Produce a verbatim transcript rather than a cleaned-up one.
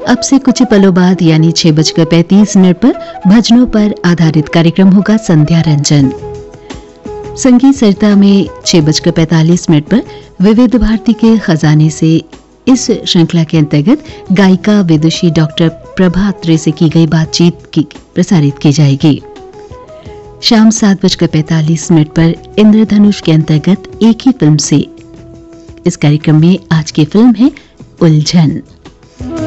अब से कुछ पलों बाद यानी छह बजकर पैंतीस मिनट पर भजनों पर आधारित कार्यक्रम होगा संध्या रंजन। संगीत सरिता में छह बजकर पैंतालीस मिनट पर विविध भारती के खजाने से इस श्रृंखला के अंतर्गत गायिका विदुषी डॉक्टर प्रभा अत्रे से की गई बातचीत की प्रसारित की जाएगी। शाम सात बजकर पैंतालीस मिनट पर इंद्रधनुष के अंतर्गत एक ही फिल्म से इस कार्यक्रम में आज की फिल्म है उलझन।